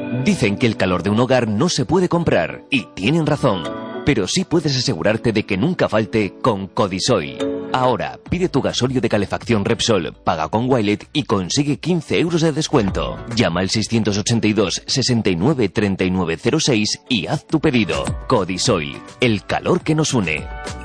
Dicen que el calor de un hogar no se puede comprar, y tienen razón. Pero sí puedes asegurarte de que nunca falte con Codisoil. Ahora, pide tu gasóleo de calefacción Repsol, paga con Wilet y consigue 15 euros de descuento. Llama al 682 69 39 06 y haz tu pedido. Codisoil, el calor que nos une.